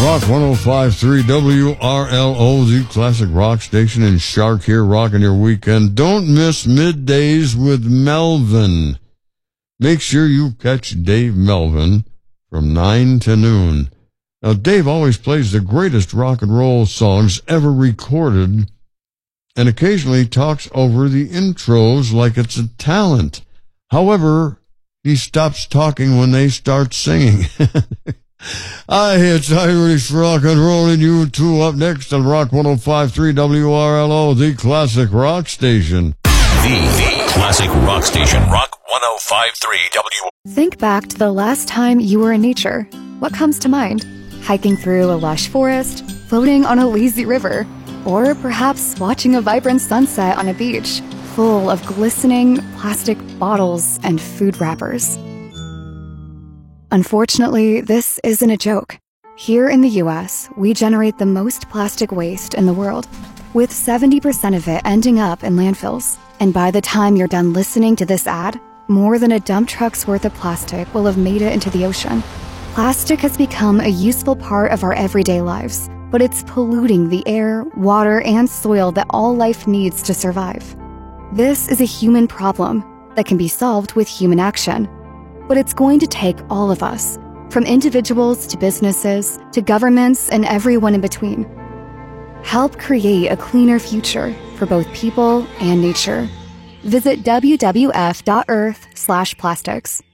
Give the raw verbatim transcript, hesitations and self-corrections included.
Rock one oh five point three W R L O, the classic rock station, and Shark here rocking your weekend. Don't miss Middays with Melvin. Make sure you catch Dave Melvin from nine to noon. Now, Dave always plays the greatest rock and roll songs ever recorded and occasionally talks over the intros like it's a talent. However, he stops talking when they start singing. Hi, it's Irish Rock and Roll, and you two up next on Rock one oh five point three W R L O, the classic rock station. The, the classic rock station, Rock one oh five point three W. Think back to the last time you were in nature. What comes to mind? Hiking through a lush forest, floating on a lazy river, or perhaps watching a vibrant sunset on a beach full of glistening plastic bottles and food wrappers. Unfortunately, this isn't a joke. Here in the U S, we generate the most plastic waste in the world, with seventy percent of it ending up in landfills. And by the time you're done listening to this ad, more than a dump truck's worth of plastic will have made it into the ocean. Plastic has become a useful part of our everyday lives, but it's polluting the air, water, and soil that all life needs to survive. This is a human problem that can be solved with human action. But it's going to take all of us, from individuals to businesses to governments and everyone in between. Help create a cleaner future for both people and nature. Visit w w w dot earth slash plastics.